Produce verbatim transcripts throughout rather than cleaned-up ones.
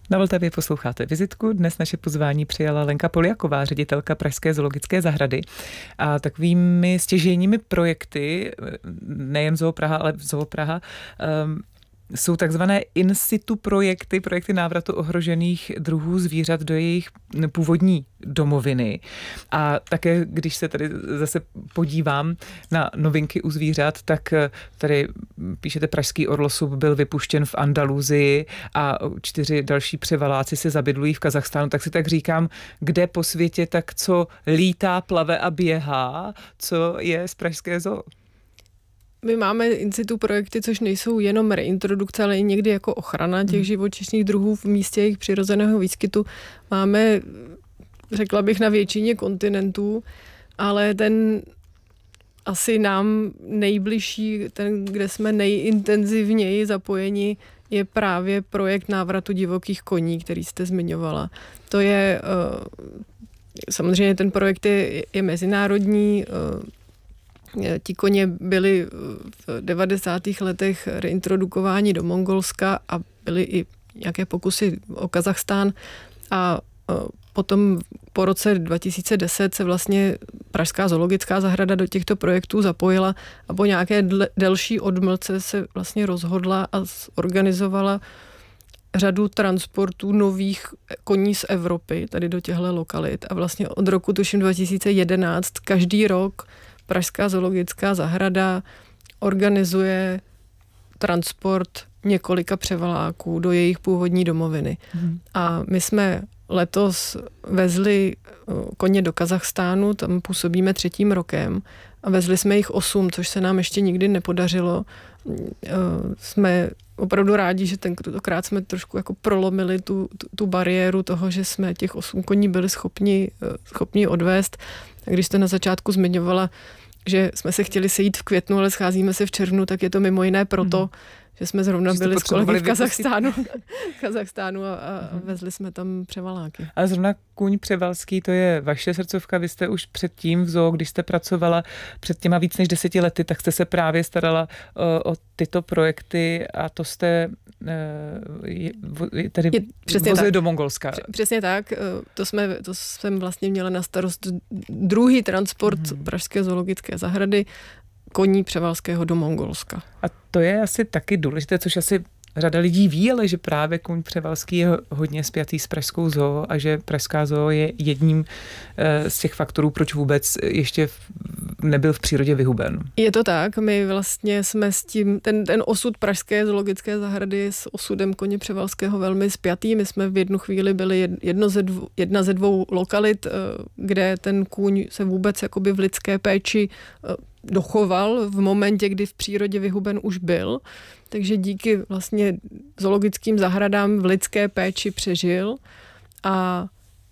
Na Vltavě posloucháte Vizitku. Dnes naše pozvání přijala Lenka Poljaková, ředitelka Pražské zoologické zahrady. A takovými stěžejními projekty, nejen Zoo Praha, ale Zoo Praha, um, jsou takzvané in situ projekty, projekty návratu ohrožených druhů zvířat do jejich původní domoviny. A také, když se tady zase podívám na novinky u zvířat, tak tady píšete, pražský orlosub byl vypuštěn v Andaluzii a čtyři další převaláci se zabydlují v Kazachstánu. Tak si tak říkám, kde po světě tak co lítá, plave a běhá, co je z pražské zoo? My máme in situ projekty, což nejsou jenom reintrodukce, ale i někdy jako ochrana těch živočišných druhů v místě jejich přirozeného výskytu. Máme, řekla bych, na většině kontinentů, ale ten asi nám nejbližší, ten, kde jsme nejintenzivněji zapojeni, je právě projekt návratu divokých koní, který jste zmiňovala. To je, samozřejmě ten projekt je, je mezinárodní. Ti koně byli v devadesátých letech reintrodukováni do Mongolska a byly i nějaké pokusy o Kazachstán a potom po roce dva tisíce deset se vlastně Pražská zoologická zahrada do těchto projektů zapojila a po nějaké delší odmlce se vlastně rozhodla a zorganizovala řadu transportů nových koní z Evropy tady do těchto lokalit a vlastně od roku tuším dva tisíce jedenáct každý rok Pražská zoologická zahrada organizuje transport několika převaláků do jejich původní domoviny. Hmm. A my jsme letos vezli koně do Kazachstánu, tam působíme třetím rokem a vezli jsme jich osm, což se nám ještě nikdy nepodařilo. Jsme opravdu rádi, že tenkrát jsme trošku jako prolomili tu, tu, tu bariéru toho, že jsme těch osm koní byli schopni, schopni odvést. A když jste na začátku zmiňovala, že jsme se chtěli sejít v květnu, ale scházíme se v červnu, tak je to mimo jiné proto, mm. že jsme zrovna byli s kolegy v Kazachstánu, Kazachstánu a, a vezli jsme tam převaláky. A zrovna kůň převalský, to je vaše srdcovka, vy jste už předtím v zoo, když jste pracovala před těma víc než deseti lety, tak jste se právě starala o, o tyto projekty a to jste je, tedy vozili do Mongolska. Přesně tak, to, jsme, to jsem vlastně měla na starost druhý transport mm. Pražské zoologické zahrady koní převalského do Mongolska. A to je asi taky důležité, což asi řada lidí ví, ale že právě kůň převalský je hodně spjatý s pražskou zoo a že pražská zoo je jedním z těch faktorů, proč vůbec ještě nebyl v přírodě vyhuben. Je to tak, my vlastně jsme s tím, ten, ten osud Pražské zoologické zahrady je s osudem koně převalského velmi spjatý. My jsme v jednu chvíli byli jedno ze dvou, jedna ze dvou lokalit, kde ten kůň se vůbec jakoby v lidské péči dochoval v momentě, kdy v přírodě vyhuben už byl. Takže díky vlastně zoologickým zahradám v lidské péči přežil a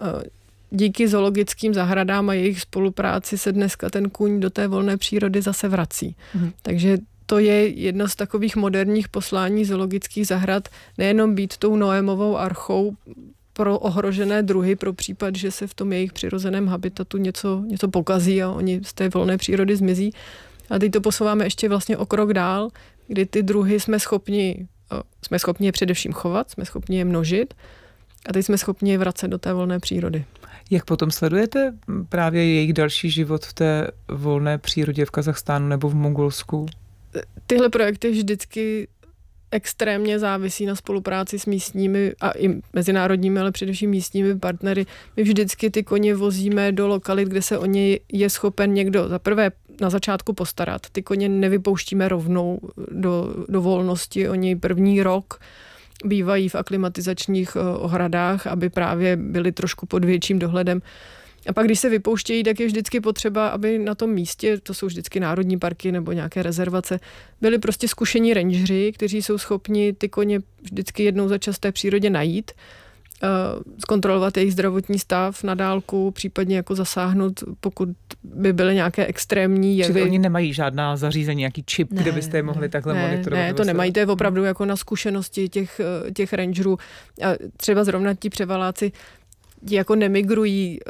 díky zoologickým zahradám a jejich spolupráci se dneska ten kůň do té volné přírody zase vrací. Mhm. Takže to je jedno z takových moderních poslání zoologických zahrad, nejenom být tou Noémovou archou pro ohrožené druhy, pro případ, že se v tom jejich přirozeném habitatu něco, něco pokazí a oni z té volné přírody zmizí. A teď to posouváme ještě vlastně o krok dál, kdy ty druhy jsme schopni, jsme schopni je především chovat, jsme schopni je množit a teď jsme schopni je vracet do té volné přírody. Jak potom sledujete právě jejich další život v té volné přírodě v Kazachstánu nebo v Mongolsku? Tyhle projekty vždycky extrémně závisí na spolupráci s místními a i mezinárodními, ale především místními partnery. My vždycky ty koně vozíme do lokalit, kde se o ně je schopen někdo za prvé na začátku postarat. Ty koně nevypouštíme rovnou do, do volnosti. Oni první rok bývají v aklimatizačních ohradách, aby právě byli trošku pod větším dohledem. A pak, když se vypouštějí, tak je vždycky potřeba, aby na tom místě, to jsou vždycky národní parky nebo nějaké rezervace, byli prostě zkušení rangeři, kteří jsou schopni ty koně vždycky jednou za čas v té přírodě najít, zkontrolovat jejich zdravotní stav na dálku, případně jako zasáhnout, pokud by byly nějaké extrémní jevy. Čili oni nemají žádná zařízení, nějaký čip, ne, kde byste je mohli takhle ne, monitorovat? Ne, to nemají, to je opravdu jako na zkušenosti těch, těch rangerů. A třeba zrovna ti převaláci jako nemigrují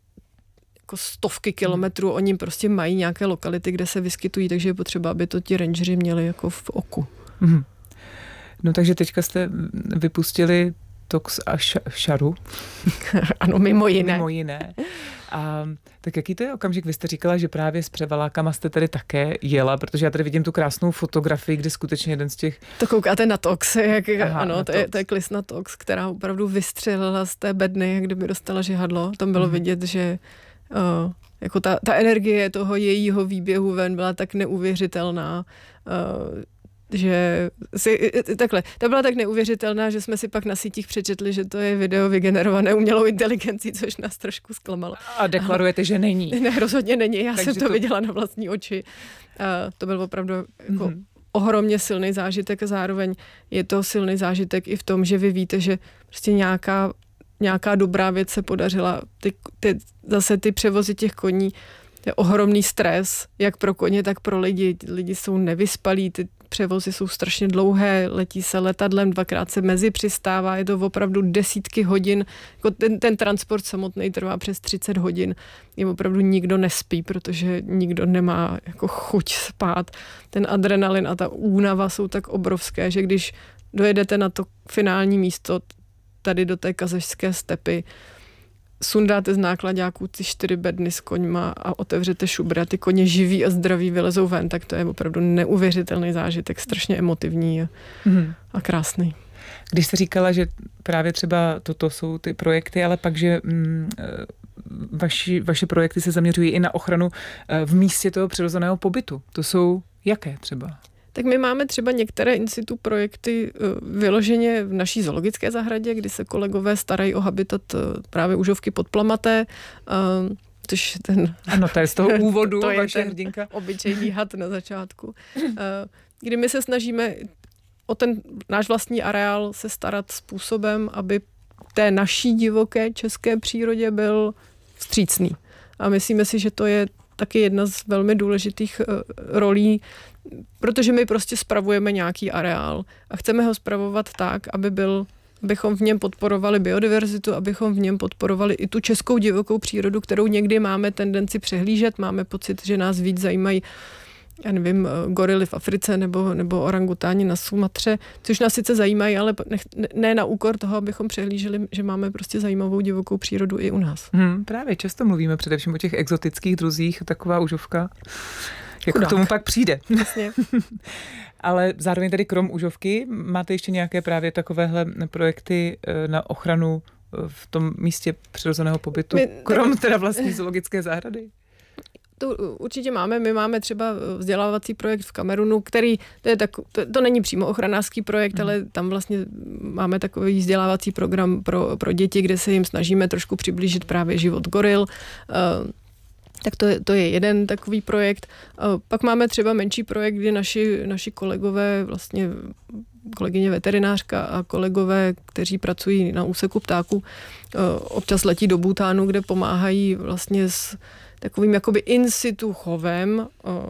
jako stovky kilometrů, hmm. oni prostě mají nějaké lokality, kde se vyskytují, takže je potřeba, aby to ti rangeři měli jako v oku. Hmm. No takže teďka jste vypustili detox a šaru. Ano, mimo jiné. Mimo jiné. A tak jaký to je okamžik? Vy jste říkala, že právě s převalákama jste tady také jela, protože já tady vidím tu krásnou fotografii, kdy skutečně jeden z těch... To koukáte na tox, jak, Aha, ano, to je, to je klisna tox, která opravdu vystřelila z té bedny, jak kdyby dostala žihadlo. Tam bylo mm. vidět, že uh, jako ta, ta energie toho jejího výběhu ven byla tak neuvěřitelná, uh, že si, takhle, ta byla tak neuvěřitelná, že jsme si pak na sítích přečetli, že to je video vygenerované umělou inteligencí, což nás trošku zklamalo. A deklarujete, že není. Ne, rozhodně není, já Takže jsem to, to viděla na vlastní oči. A to byl opravdu jako mm-hmm. ohromně silný zážitek a zároveň je to silný zážitek i v tom, že vy víte, že prostě nějaká, nějaká dobrá věc se podařila. Ty, ty, zase ty převozy těch koní, to je ohromný stres, jak pro koně, tak pro lidi. Lidi jsou nevyspalí, ty převozy jsou strašně dlouhé, letí se letadlem, dvakrát se mezi přistává, je to opravdu desítky hodin. Jako ten, ten transport samotný trvá přes třicet hodin. Je opravdu nikdo nespí, protože nikdo nemá jako chuť spát. Ten adrenalin a ta únava jsou tak obrovské, že když dojedete na to finální místo, tady do té kazašské stepy, sundáte z nákladáků ty čtyři bedny s koňma a otevřete šubry a ty koně živí a zdraví vylezou ven, tak to je opravdu neuvěřitelný zážitek, strašně emotivní a, mm. a krásný. Když jste říkala, že právě třeba toto jsou ty projekty, ale pak, že mm, vaši, vaše projekty se zaměřují i na ochranu v místě toho přirozeného pobytu. To jsou jaké třeba? Tak my máme třeba některé in situ projekty vyloženě v naší zoologické zahradě, kdy se kolegové starají o habitat právě užovky podplamaté, což ten... Ano, to je z toho úvodu to vaše je hrdinka. Obyčejný had na začátku. Kdy my se snažíme o ten náš vlastní areál se starat způsobem, aby té naší divoké české přírodě byl vstřícný. A myslíme si, že to je taky jedna z velmi důležitých rolí, protože my prostě spravujeme nějaký areál a chceme ho spravovat tak, aby byl, abychom v něm podporovali biodiverzitu, abychom v něm podporovali i tu českou divokou přírodu, kterou někdy máme tendenci přehlížet, máme pocit, že nás víc zajímají, já nevím, gorily v Africe nebo, nebo orangutáni na Sumatře, což nás sice zajímají, ale ne, ne na úkor toho, abychom přehlíželi, že máme prostě zajímavou divokou přírodu i u nás. Hmm, právě často mluvíme především o těch exotických druzích, taková užovka. Jak Chudák. k tomu pak přijde. Jasně. Ale zároveň tady krom užovky máte ještě nějaké právě takovéhle projekty na ochranu v tom místě přirozeného pobytu, My, krom teda vlastní zoologické zahrady? To určitě máme. My máme třeba vzdělávací projekt v Kamerunu, který, to, je tak, to, to není přímo ochranářský projekt, mm. ale tam vlastně máme takový vzdělávací program pro, pro děti, kde se jim snažíme trošku přiblížit právě život goril. Uh, Tak to je, to je jeden takový projekt. Pak máme třeba menší projekt, kdy naši, naši kolegové, vlastně kolegyně veterinářka a kolegové, kteří pracují na úseku ptáků, občas letí do Bhutánu, kde pomáhají vlastně s takovým jakoby in situ chovem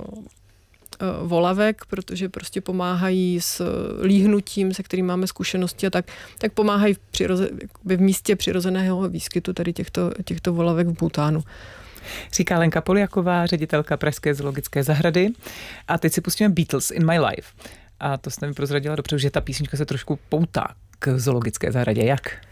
volavek, protože prostě pomáhají s líhnutím, se kterým máme zkušenosti a tak, tak pomáhají v, přiroze, v místě přirozeného výskytu tady těchto, těchto volavek v Bhutánu. Říká Lenka Poljaková, ředitelka Pražské zoologické zahrady. A teď si pustíme Beatles in My Life. A to jste mi prozradila dobře, že ta písnička se trošku poutá k zoologické zahradě. Jak?